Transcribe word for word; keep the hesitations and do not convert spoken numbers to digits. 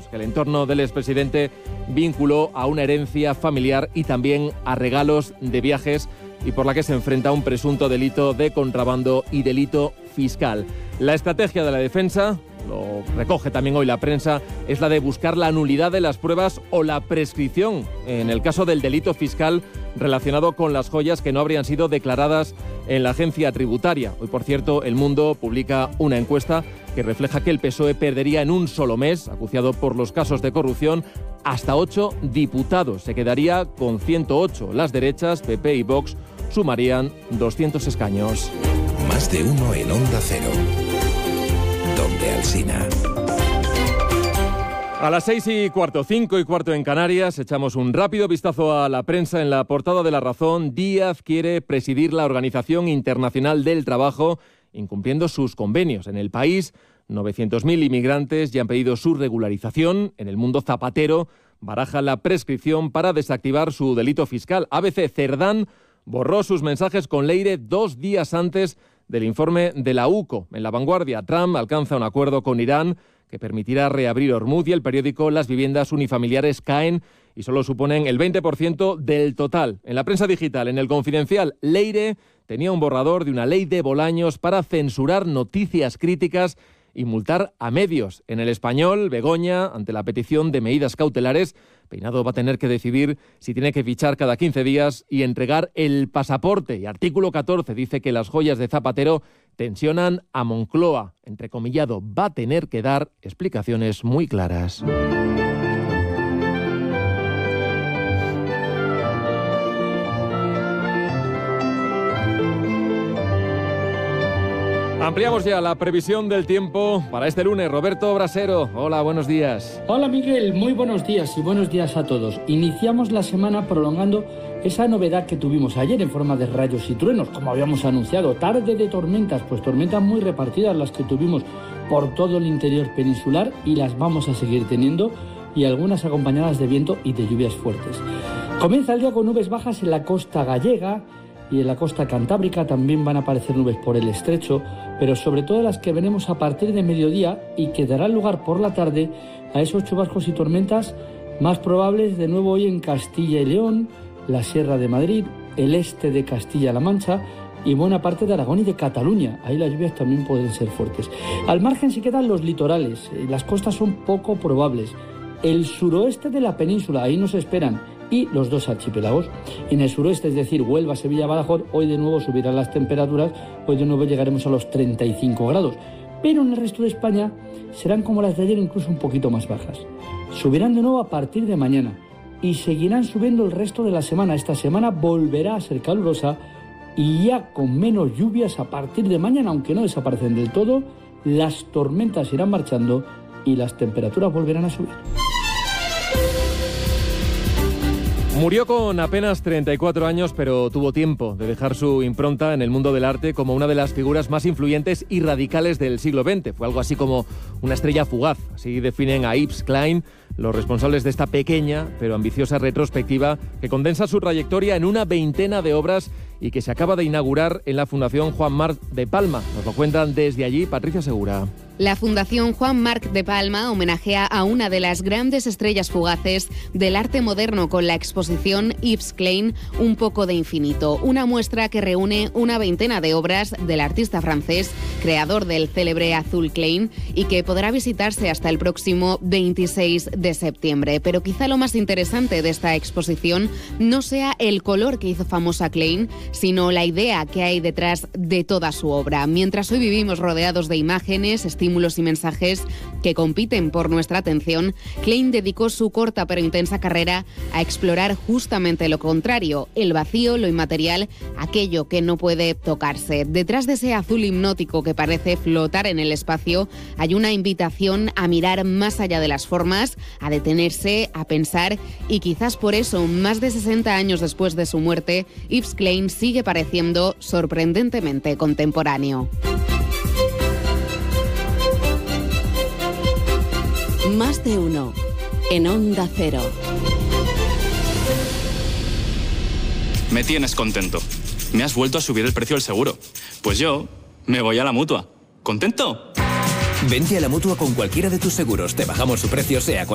que el entorno del expresidente vinculó a una herencia familiar y también a regalos de viajes, y por la que se enfrenta a un presunto delito de contrabando y delito fiscal. La estrategia de la defensa, lo recoge también hoy la prensa, es la de buscar la nulidad de las pruebas o la prescripción en el caso del delito fiscal relacionado con las joyas que no habrían sido declaradas en la agencia tributaria. Hoy, por cierto, El Mundo publica una encuesta que refleja que el P S O E perdería en un solo mes, acuciado por los casos de corrupción, hasta ocho diputados. Se quedaría con ciento ocho. Las derechas, P P y Vox, sumarían doscientos escaños. Más de uno en Onda Cero. Donde Alsina. A las seis y cuarto, cinco y cuarto en Canarias, echamos un rápido vistazo a la prensa. En la portada de La Razón, Díaz quiere presidir la Organización Internacional del Trabajo, incumpliendo sus convenios. En el país, novecientos mil inmigrantes ya han pedido su regularización. En el mundo, Zapatero baraja la prescripción para desactivar su delito fiscal. A B C, Cerdán borró sus mensajes con Leire dos días antes del informe de la U C O. En La Vanguardia, Trump alcanza un acuerdo con Irán que permitirá reabrir Hormuz, y el periódico Las viviendas unifamiliares caen y solo suponen el veinte por ciento del total. En la prensa digital, en El Confidencial, Leire tenía un borrador de una ley de Bolaños para censurar noticias críticas y multar a medios. En El Español, Begoña, ante la petición de medidas cautelares, Peinado va a tener que decidir si tiene que fichar cada quince días y entregar el pasaporte. Y Artículo catorce dice que las joyas de Zapatero tensionan a Moncloa. Entrecomillado, va a tener que dar explicaciones muy claras. Ampliamos ya la previsión del tiempo para este lunes. Roberto Brasero, hola, buenos días. Hola Miguel, muy buenos días y buenos días a todos. Iniciamos la semana prolongando esa novedad que tuvimos ayer en forma de rayos y truenos, como habíamos anunciado. Tarde de tormentas, pues tormentas muy repartidas las que tuvimos por todo el interior peninsular, y las vamos a seguir teniendo, y algunas acompañadas de viento y de lluvias fuertes. Comienza el día con nubes bajas en la costa gallega, y en la costa cantábrica también van a aparecer nubes por el estrecho, pero sobre todo las que veremos a partir de mediodía y que darán lugar por la tarde a esos chubascos y tormentas más probables de nuevo hoy en Castilla y León, la Sierra de Madrid, el este de Castilla-La Mancha y buena parte de Aragón y de Cataluña. Ahí las lluvias también pueden ser fuertes. Al margen se quedan los litorales, las costas son poco probables. El suroeste de la península, ahí nos esperan, y los dos archipiélagos. En el suroeste, es decir, Huelva, Sevilla, Badajoz, hoy de nuevo subirán las temperaturas, hoy de nuevo llegaremos a los treinta y cinco grados. Pero en el resto de España serán como las de ayer, incluso un poquito más bajas. Subirán de nuevo a partir de mañana y seguirán subiendo el resto de la semana. Esta semana volverá a ser calurosa y ya con menos lluvias a partir de mañana, aunque no desaparecen del todo, las tormentas irán marchando y las temperaturas volverán a subir. Murió con apenas treinta y cuatro años, pero tuvo tiempo de dejar su impronta en el mundo del arte como una de las figuras más influyentes y radicales del siglo veinte. Fue algo así como una estrella fugaz. Así definen a Yves Klein los responsables de esta pequeña pero ambiciosa retrospectiva que condensa su trayectoria en una veintena de obras y que se acaba de inaugurar en la Fundación Juan Marc de Palma. Nos lo cuentan desde allí Patricia Segura. La Fundación Juan Marc de Palma homenajea a una de las grandes estrellas fugaces del arte moderno con la exposición Yves Klein, Un poco de infinito, una muestra que reúne una veintena de obras del artista francés, creador del célebre Azul Klein, y que podrá visitarse hasta el próximo veintiséis de septiembre. Pero quizá lo más interesante de esta exposición no sea el color que hizo famosa Klein, sino la idea que hay detrás de toda su obra. Mientras hoy vivimos rodeados de imágenes, estímulos y mensajes que compiten por nuestra atención, Klein dedicó su corta pero intensa carrera a explorar justamente lo contrario, el vacío, lo inmaterial, aquello que no puede tocarse. Detrás de ese azul hipnótico que parece flotar en el espacio, hay una invitación a mirar más allá de las formas, a detenerse, a pensar, y quizás por eso, más de sesenta años después de su muerte, Yves Klein sigue pareciendo sorprendentemente contemporáneo. Más de uno en Onda Cero. Me tienes contento. Me has vuelto a subir el precio del seguro. Pues yo me voy a la Mutua. ¿Contento? Vente a la Mutua con cualquiera de tus seguros. Te bajamos su precio, sea cual